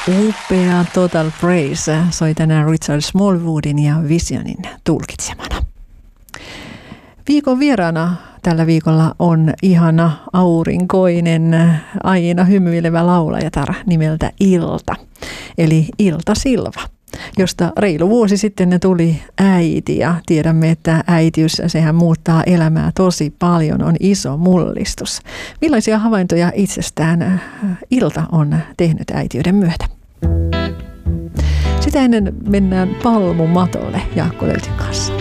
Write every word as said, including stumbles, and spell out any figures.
Upea Total Praise soi tänään Richard Smallwoodin ja Visionin tulkitsemana. Viikon vieraana tällä viikolla on ihana aurinkoinen, aina hymyilevä laulajatar nimeltä Ilta, eli Ilta Silva, josta reilu vuosi sitten ne tuli äiti, ja tiedämme, että äitiys, sehän muuttaa elämää tosi paljon, on iso mullistus. Millaisia havaintoja itsestään Ilta on tehnyt äitiyden myötä? Sitä ennen mennään palmumatolle Jaakko Löytin kanssa.